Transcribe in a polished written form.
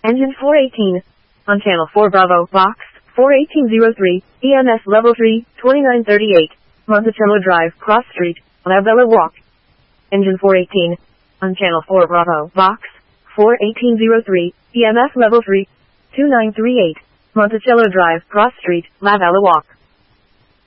Engine 418. On channel 4 Bravo, box 41803, EMS level 3, 2938, Monticello Drive, Cross Street, La Bella Walk. Engine 418. On channel 4 Bravo, box 41803, EMS level 3, 2938, Monticello Drive, Cross Street, La Bella Walk.